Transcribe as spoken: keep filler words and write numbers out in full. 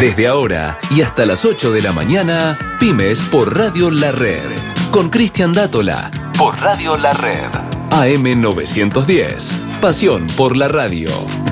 Desde ahora y hasta las ocho de la mañana, Pymes por Radio La Red. Con Cristian Dátola, por Radio La Red. A M novecientos diez. Pasión por la radio.